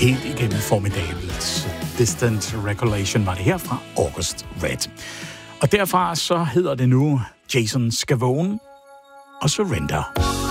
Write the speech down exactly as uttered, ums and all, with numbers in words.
helt igennem formidabelt. Distant Recollection var det her fra August Red. Og derfra så hedder det nu Jason Scavone og Surrender.